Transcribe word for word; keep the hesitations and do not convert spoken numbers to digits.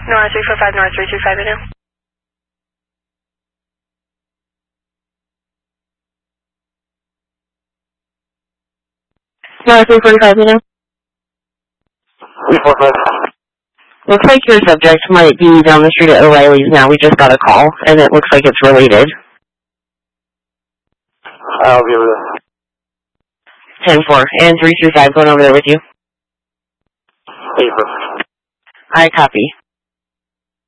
Nora three four five, Nora three three five, now. Nora three forty-five, now. three four five. Looks like your subject might be down the street at O'Reilly's now. We just got a call, and it looks like it's related. I'll be over there. ten four, and three three five going over there with you. Hey, perfect. I copy.